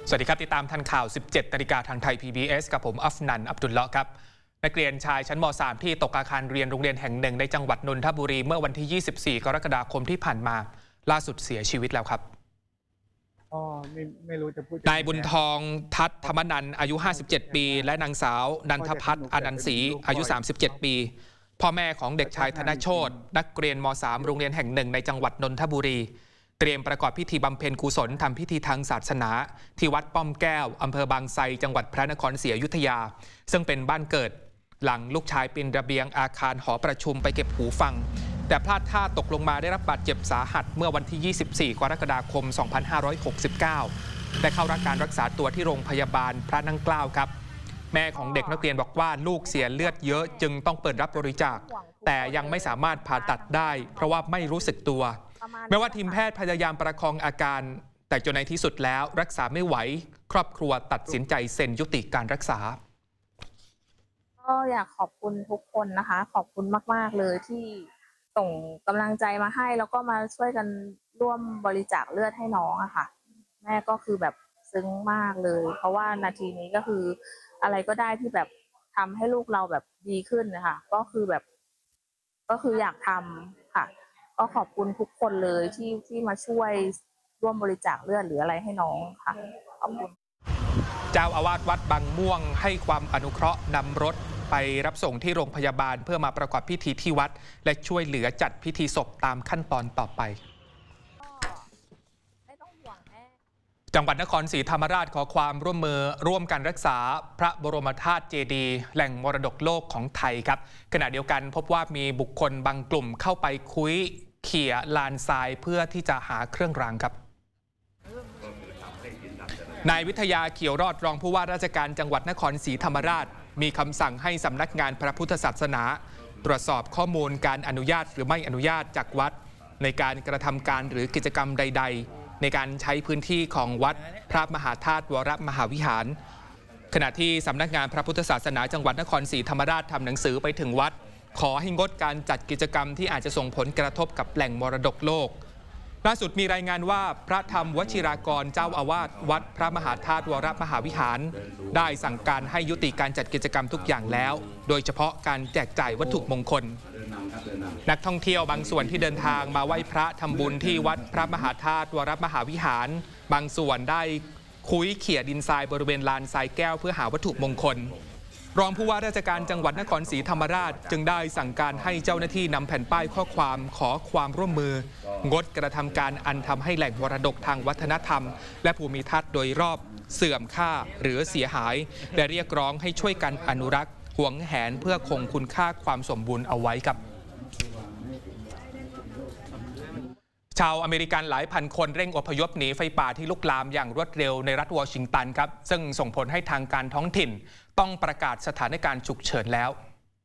สวัสดีครับติดตามทันข่าว 17 นาฬิกาทางไทย PBS กับผมอัฟนันท์อับดุลเลาะห์ครับนักเรียนชายชั้นม.3 ที่ตกอาคารเรียนโรงเรียนแห่งหนึ่งในจังหวัดนนทบุรีเมื่อวันที่ 24 กรกฎาคมที่ผ่านมาล่าสุดเสียชีวิตแล้วครับไม่รู้จะพูดนายบุญทองทัศน์ธรรมนันท์อายุ 57 ปีและนางสาวนันทพัฒน์อนันต์ศรีอายุ 37 ปีพ่อแม่ของเด็กชายธนโชตินักเรียนม.3 โรงเรียนแห่งหนึ่งในจังหวัดนนทบุรีเตรียมประกอบพิธีบำเพ็ญกุศลทำพิธีทางศาสนาที่วัดป้อมแก้วอำเภอบางไทรจังหวัดพระนครศรีอยุธยาซึ่งเป็นบ้านเกิดหลังลูกชายปีนระเบียงอาคารหอประชุมไปเก็บหูฟังแต่พลาดท่าตกลงมาได้รับบาดเจ็บสาหัสเมื่อวันที่ 24 กรกฎาคม 2569ได้เข้ารับการรักษาตัวที่โรงพยาบาลพระนั่งเกล้าครับแม่ของเด็กนักเรียนบอกว่าลูกเสียเลือดเยอะจึงต้องเปิดรับบริจาคแต่ยังไม่สามารถผ่าตัดได้เพราะว่าไม่รู้สึกตัวแม้ว่าทีมแพทย์พยายามประคองอาการแต่จนในที่สุดแล้วรักษาไม่ไหวครอบครัวตัดสินใจเซ็นยุติการรักษาก็อยากขอบคุณทุกคนนะคะขอบคุณมากๆเลยที่ส่งกำลังใจมาให้แล้วก็มาช่วยกันร่วมบริจาคเลือดให้น้องอะค่ะแม่ก็คือแบบซึ้งมากเลยเพราะว่านาทีนี้ก็คืออะไรก็ได้ที่แบบทำให้ลูกเราแบบดีขึ้นนะคะก็คืออยากทำค่ะก็ขอบคุณทุกคนเลยที่มาช่วยร่วมบริจาคเลือดหรืออะไรให้น้องค่ะขอบคุณเจ้าอาวาสวัดบางม่วงให้ความอนุเคราะห์นำรถไปรับส่งที่โรงพยาบาลเพื่อมาประกอบพิธีที่วัดและช่วยเหลือจัดพิธีศพตามขั้นตอนต่อไปจังหวัดนครศรีธรรมราชขอความร่วมมือร่วมกันรักษาพระบรมธาตุเจดีย์แหล่งมรดกโลกของไทยครับขณะเดียวกันพบว่ามีบุคคลบางกลุ่มเข้าไปคุ้ยเขี่ยลานทรายเพื่อที่จะหาเครื่องรางครับนายวิทยาเขียวรอดรองผู้ว่าราชการจังหวัดนครศรีธรรมราชมีคำสั่งให้สำนักงานพระพุทธศาสนาตรวจสอบข้อมูลการอนุญาตหรือไม่อนุญาตจากวัดในการกระทำการหรือกิจกรรมใดๆในการใช้พื้นที่ของวัดพระมหาธาตุวรมหาวิหารขณะที่สำนักงานพระพุทธศาสนาจังหวัดนครศรีธรรมราชทำหนังสือไปถึงวัดขอให้งดการจัดกิจกรรมที่อาจจะส่งผลกระทบกับแหล่งมรดกโลกล่าสุดมีรายงานว่าพระธรรมวชิรากรเจ้าอาวาสวัดพระมหาธาตุวรมหาวิหารได้สั่งการให้ยุติการจัดกิจกรรมทุกอย่างแล้วโดยเฉพาะการแจกจ่ายวัตถุมงคลนักท่องเที่ยวบางส่วนที่เดินทางมาไหว้พระทำบุญที่วัดพระมหาธาตุวรมหาวิหารบางส่วนได้คุ้ยเขี่ยดินทรายบริเวณลานทรายแก้วเพื่อหาวัตถุมงคลรองผู้ว่าราชการจังหวัดนครศรีธรรมราชจึงได้สั่งการให้เจ้าหน้าที่นำแผ่นป้ายข้อความขอความร่วมมืองดกระทำการอันทำให้แหล่งมรดกทางวัฒนธรรมและภูมิทัศน์โดยรอบเสื่อมค่าหรือเสียหายและเรียกร้องให้ช่วยกันอนุรักษ์หวงแหนเพื่อคงคุณค่าความสมบูรณ์เอาไว้ครับชาวอเมริกันหลายพันคนเร่งอพยพหนีไฟป่าที่ลุกลามอย่างรวดเร็วในรัฐวอชิงตันครับซึ่งส่งผลให้ทางการท้องถิ่นต้องประกาศสถานการณ์ฉุกเฉินแล้ว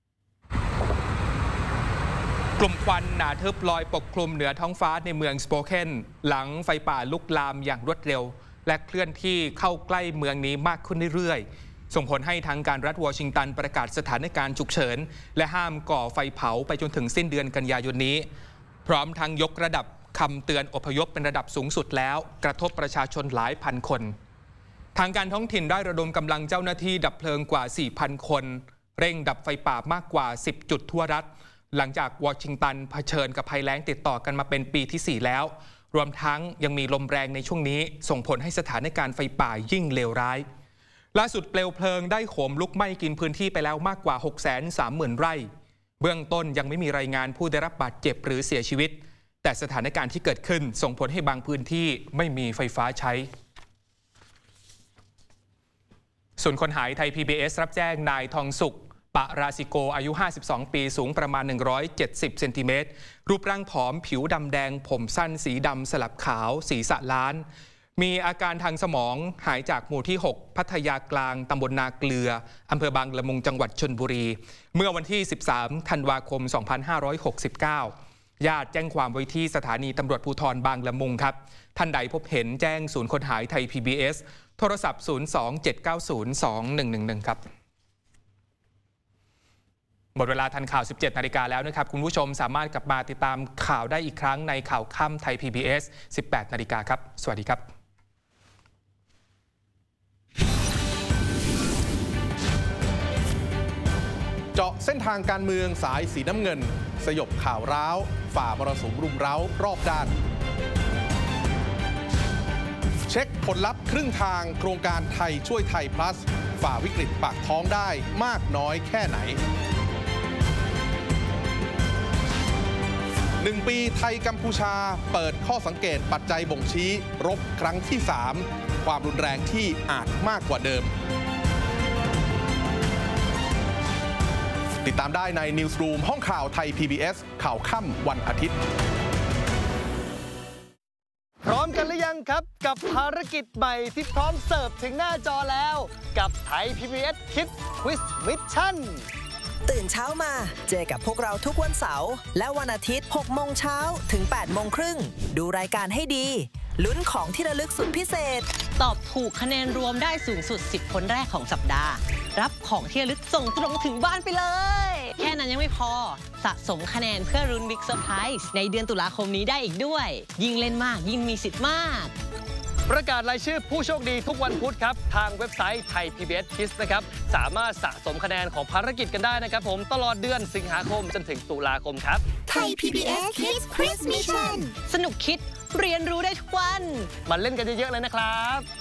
กลุ่มควันหนาทึบลอยปกคลุมเหนือท้องฟ้าในเมืองสโปเคนหลังไฟป่าลุกลามอย่างรวดเร็วและเคลื่อนที่เข้าใกล้เมืองนี้มากขึ้นเรื่อยๆส่งผลให้ทางการรัฐวอชิงตันประกาศสถานการณ์ฉุกเฉินและห้ามก่อไฟเผาไปจนถึงสิ้นเดือนกันยายนนี้พร้อมทั้งยกระดับคำเตือนอพยพเป็นระดับสูงสุดแล้วกระทบประชาชนหลายพันคนทางการท้องถิ่นได้ระดมกำลังเจ้าหน้าที่ดับเพลิงกว่า 4,000 คนเร่งดับไฟป่ามากกว่า 10 จุดทั่วรัฐหลังจากวอชิงตันเผชิญกับภัยแล้งติดต่อกันมาเป็นปีที่ 4 แล้วรวมทั้งยังมีลมแรงในช่วงนี้ส่งผลให้สถานการณ์ไฟป่ายิ่งเลวร้ายล่าสุดเปลวเพลิงได้โหมลุกไหม้กินพื้นที่ไปแล้วมากกว่า 630,000 ไร่เบื้องต้นยังไม่มีรายงานผู้ได้รับบาดเจ็บหรือเสียชีวิตแต่สถานการณ์ที่เกิดขึ้นส่งผลให้บางพื้นที่ไม่มีไฟฟ้าใช้ส่วนคนหายไทย PBS รับแจ้งนายทองสุขปะราสิโกอายุ 52 ปีสูงประมาณ170 เซนติเมตรรูปร่างผอมผิวดำแดงผมสั้นสีดำสลับขาวศีรษะล้านมีอาการทางสมองหายจากหมู่ที่ 6 พัทยากลางตำบลนาเกลืออำเภอบางละมุงจังหวัดชลบุรีเมื่อวันที่ 13 ธันวาคม 2569ญาติแจ้งความไว้ที่สถานีตำรวจภูธรบางละมุงครับท่านใดพบเห็นแจ้งศูนย์คนหายไทย PBS โทรศัพท์ 027902111 ครับหมดเวลาทันข่าว 17 นาฬิกาแล้วนะครับคุณผู้ชมสามารถกลับมาติดตามข่าวได้อีกครั้งในข่าวค่ำไทย PBS 18 นาฬิกาครับสวัสดีครับเจาะเส้นทางการเมืองสายสีน้ำเงินสยบข่าวร้าวฝ่ามรสุมรุมเร้ารอบด้านเช็คผลลัพธ์ครึ่งทางโครงการไทยช่วยไทย plus ฝ่าวิกฤตปากท้องได้มากน้อยแค่ไหน1 ปีไทยกัมพูชาเปิดข้อสังเกตปัจจัยบ่งชี้รบครั้งที่ 3 ความรุนแรงที่อาจมากกว่าเดิมติดตามได้ใน Newsroom ห้องข่าวไทย PBS ข่าวค่ำวันอาทิตย์พร้อมกันหรือยังครับกับภารกิจใหม่ที่พร้อมเสิร์ฟถึงหน้าจอแล้วกับไทย PBS Kids Quiz Mission ตื่นเช้ามาเจอกับพวกเราทุกวันเสาร์และวันอาทิตย์ 6 โมงเช้าถึง 8 โมงครึ่งดูรายการให้ดีลุ้นของที่ระลึกสุดพิเศษตอบถูกคะแนนรวมได้สูงสุด 10 คนแรกของสัปดาห์รับของที่ระลึกส่งตรงถึงบ้านไปเลยแค่นั้นยังไม่พอสะสมคะแนนเพื่อรุ้นบิ๊กเซอร์ไพรส์ในเดือนตุลาคมนี้ได้อีกด้วยยิ่งเล่นมากยิ่งมีสิทธิ์มากประกาศรายชื่อผู้โชคดีทุกวันพุธครับทางเว็บไซต์ไทย PBS Kids นะครับสามารถสะสมคะแนนของภารกิจกันได้นะครับผมตลอดเดือนสิงหาคมจนถึงตุลาคมครับไทย PBS Kids Quiz Mission สนุกคิดเรียนรู้ได้ทุกวันมาเล่นกันเยอะๆเลยนะครับ